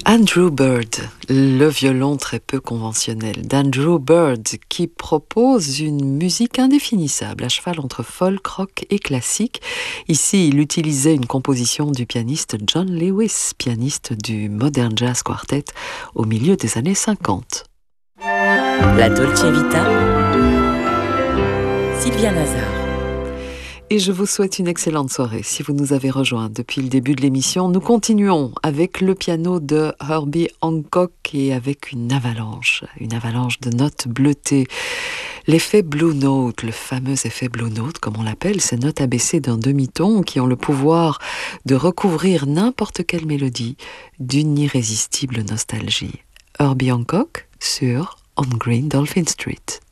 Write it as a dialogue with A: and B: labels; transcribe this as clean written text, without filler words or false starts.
A: Andrew Bird, le violon très peu conventionnel d'Andrew Bird qui propose une musique indéfinissable à cheval entre folk, rock et classique. Ici, il utilisait une composition du pianiste John Lewis, pianiste du Modern Jazz Quartet au milieu des années 50.
B: La Dolce Vita, Sylvia Nazar.
A: Et je vous souhaite une excellente soirée. Si vous nous avez rejoints depuis le début de l'émission, nous continuons avec le piano de Herbie Hancock et avec une avalanche de notes bleutées. L'effet Blue Note, le fameux effet Blue Note, comme on l'appelle, ces notes abaissées d'un demi-ton qui ont le pouvoir de recouvrir n'importe quelle mélodie d'une irrésistible nostalgie. Herbie Hancock sur On Green Dolphin Street.